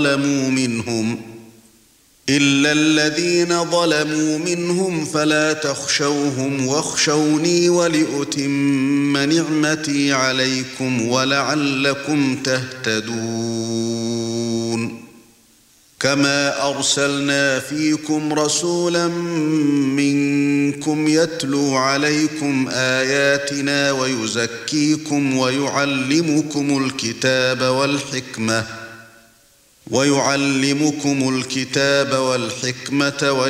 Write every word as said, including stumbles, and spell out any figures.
ظلموا منهم إلا الذين ظلموا منهم فلا تخشوهم واخشوني ولأتم نعمتي عليكم ولعلكم تهتدون كما أرسلنا فيكم رسولا منكم يتلو عليكم آياتنا ويزكيكم ويعلمكم الكتاب والحكمة ويعلمكم الكتاب والحكمة